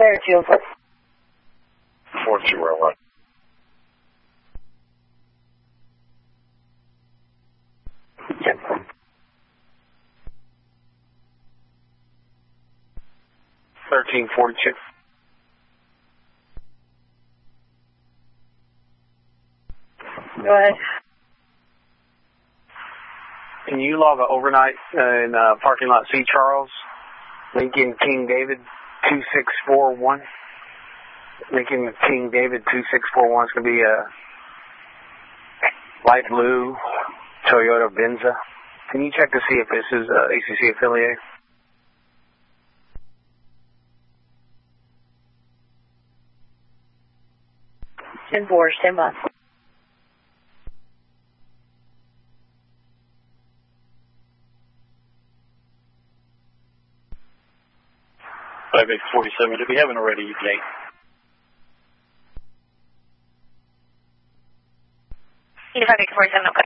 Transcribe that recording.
clear 204. 4201. Check. 1342. Go ahead. Can you log an overnight in parking lot C. Charles, Lincoln King David 2641? Lincoln King David 2641 is going to be a light blue Toyota Venza. Can you check to see if this is ACC affiliate? Stand by. Five 847. If you haven't already, you can. 5 847, okay.